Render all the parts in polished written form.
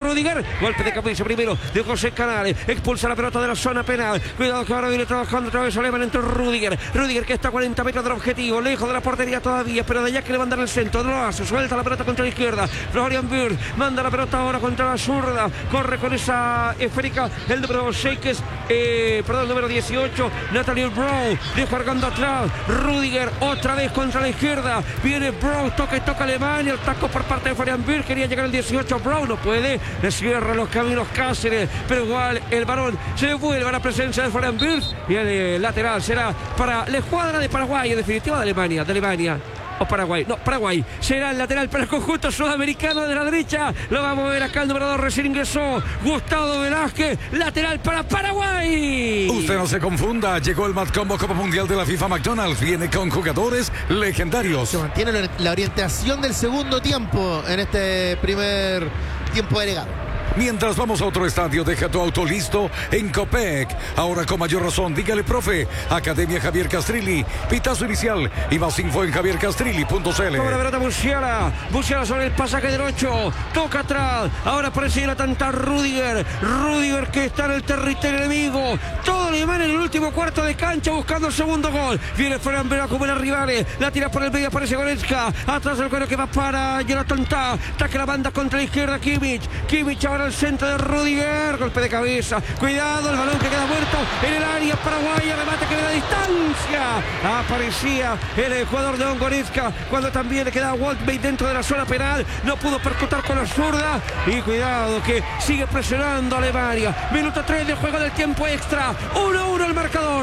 Rudiger. Golpe de cabeza primero de José Canales. Expulsa la pelota de la zona penal. Cuidado que ahora viene trabajando otra vez Alemán entre Rudiger. Rudiger que está a 40 metros del objetivo. Lejos de la portería todavía. Pero de allá que le mandan el centro. No lo hace. Suelta la pelota contra la izquierda. Florian Wirtz manda la pelota ahora contra la zurda. Corre con esa esférica. El número 6 que es... el número 18. Nathaniel Brown. Descargando atrás. Rudiger otra vez contra la izquierda. Viene Brown. Toca Alemania. El taco por parte de Florian Wirtz. Quería llegar el 18. Brown no puede. Le cierra los caminos Cáceres. Pero igual el varón se devuelve a la presencia de Florian Wirtz. Y el lateral será para la escuadra de Paraguay. En definitiva de Alemania. O Paraguay, no, Paraguay. Será el lateral para el conjunto sudamericano de la derecha. Lo vamos a ver acá el número 2 recién ingresó. Gustavo Velázquez, lateral para Paraguay. Usted no se confunda, llegó el Mad Combo Copa Mundial de la FIFA McDonald's. Viene con jugadores legendarios. Se mantiene la orientación del segundo tiempo en este primer tiempo agregado. Mientras vamos a otro estadio, deja tu auto listo en Copec. Ahora con mayor razón, dígale profe. Academia Javier Castrilli. Pitazo inicial y más info en javiercastrilli.cl. Sobre la pelota Musiala sobre el pasaje del 8. Toca atrás. Ahora aparece la tanta Rudiger que está en el territorio enemigo. Todo Alemán en el último cuarto de cancha buscando el segundo gol. Viene Florian Wirtz como los rivales. La tira por el medio, aparece Goretzka. Atrás el cuero que va para Jonathan Tah. Taca la banda contra la izquierda Kimmich ahora al centro de Rudiger. Golpe de cabeza. Cuidado, el balón que queda muerto en el área paraguaya. Remate que le da distancia. Aparecía el jugador de Goretzka cuando también le queda Wolfsbane dentro de la zona penal. No pudo percutar con la zurda. Y cuidado que sigue presionando Alemania. Minuto 3 de juego del tiempo extra. 1-1 el marcador.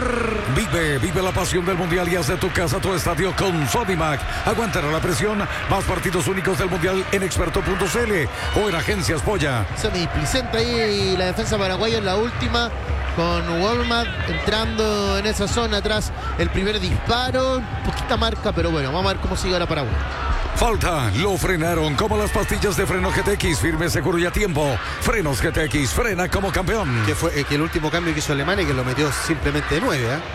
Vive la pasión del mundial y haz de tu casa tu estadio con Sodimac. Aguantará la presión. Más partidos únicos del mundial en experto.cl o en Agencias Polla. Displicente ahí la defensa paraguaya en la última con Walmart entrando en esa zona atrás. El primer disparo, poquita marca, pero bueno, vamos a ver cómo sigue ahora Paraguay. Falta, lo frenaron como las pastillas de freno GTX, firme, seguro y a tiempo. Frenos GTX, frena como campeón. Que fue el último cambio que hizo Alemania, que lo metió simplemente de 9, ¿eh?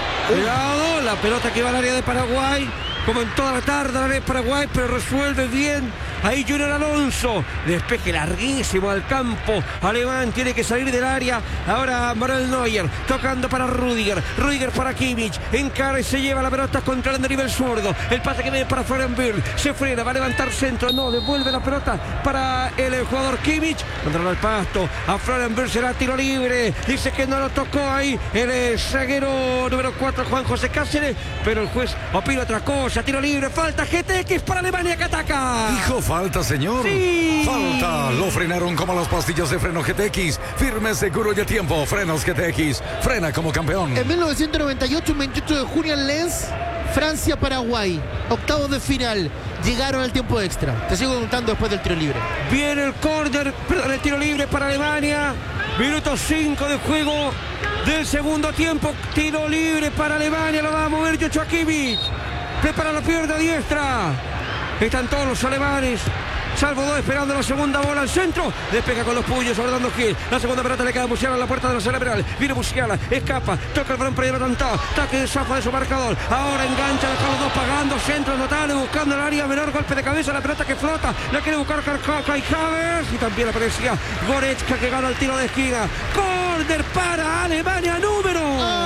Cuidado, la pelota que va al área de Paraguay, como en toda la tarde al área de Paraguay, pero resuelve bien. Ahí Junior Alonso, despeje larguísimo al campo alemán, tiene que salir del área. Ahora Manuel Neuer, tocando para Rudiger para Kimmich, encara y se lleva la pelota contra el nivel zurdo. El pase que viene para Florian Wirtz, se frena, va a levantar centro, no, devuelve la pelota para el jugador Kimmich, controla el pasto, a Florian Wirtz será tiro libre, dice que no lo tocó ahí el zaguero número 4 Juan José Cáceres, pero el juez opina otra cosa, tiro libre, falta GTX para Alemania que ataca. Dijo falta, señor. Sí. Falta. Lo frenaron como las pastillas de freno GTX. Firme, seguro y a tiempo. Frenos GTX. Frena como campeón. En 1998, un 28 de junio en Lens, Francia-Paraguay. Octavos de final. Llegaron al tiempo extra. Te sigo contando después del tiro libre. Viene el córner, perdón, el tiro libre para Alemania. Minuto 5 de juego del segundo tiempo. Tiro libre para Alemania. Lo va a mover Joshua Kimmich. Prepara la pierna diestra. Están todos los alemanes, salvo dos esperando la segunda bola al centro. Despega con los puños, ahora dando Gil. La segunda pelota le queda a Musiala en la puerta de la zona penal. Viene Musiala, escapa, toca el balón para Jonathan. Taque de zafa de su marcador. Ahora engancha, deja los dos pagando. Centro notable, buscando el área menor. Golpe de cabeza, la pelota que flota. La quiere buscar Kai Havertz. Y también aparecía Goretzka que gana el tiro de esquina. Córner para Alemania, número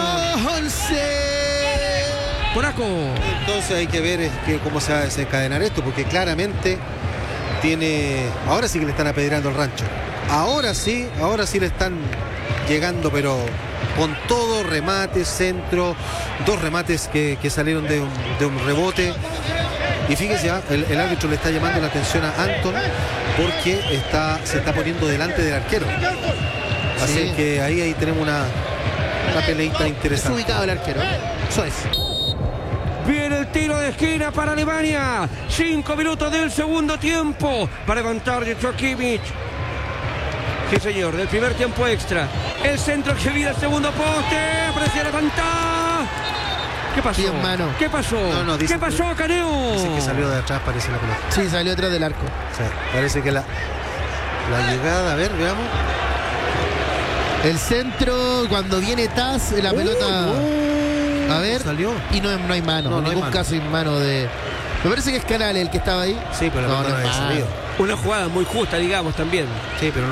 11. Polaco. Entonces hay que ver cómo se va a desencadenar esto, porque claramente ahora sí que le están apedreando el rancho. Ahora sí le están llegando, pero con todo, remate, centro, dos remates que salieron de un rebote. Y fíjese, el árbitro le está llamando la atención a Anton porque se está poniendo delante del arquero. Así Sí. que ahí tenemos una peleita interesante. Es ubicado el arquero. Eso es. Viene el tiro de esquina para Alemania. 5 minutos del segundo tiempo. Va a levantar Joshua Kimmich. Sí, señor, del primer tiempo extra. El centro que viene al segundo poste. Aparece levantar. ¿Qué pasó? Bien, mano. ¿Qué pasó? No, ¿Qué pasó, Caneo? Dice que salió de atrás, parece la pelota. Sí, salió atrás del arco. O sea, parece que la llegada, a ver, veamos. El centro, cuando viene Taz, la pelota. A ver, salió. Y no hay mano, No, en no hay ningún mano. caso hay mano de. Me parece que es Canales el que estaba ahí. Sí, pero la pelota no es había mano. salido. Una jugada muy justa, digamos, también. Sí, pero